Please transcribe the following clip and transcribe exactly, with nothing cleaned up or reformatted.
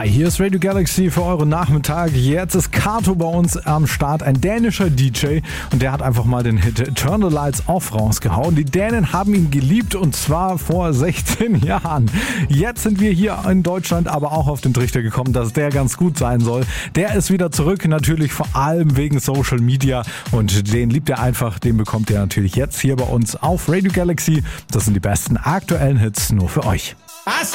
Hi, hier ist Radio Galaxy für euren Nachmittag. Jetzt ist Kato bei uns am Start, ein dänischer D J, und der hat einfach mal den Hit Turn the Lights Off rausgehauen. Die Dänen haben ihn geliebt, und zwar vor sechzehn Jahren. Jetzt sind wir hier in Deutschland aber auch auf den Trichter gekommen, dass der ganz gut sein soll. Der ist wieder zurück, natürlich vor allem wegen Social Media, und den liebt er einfach. Den bekommt ihr natürlich jetzt hier bei uns auf Radio Galaxy. Das sind die besten aktuellen Hits nur für euch.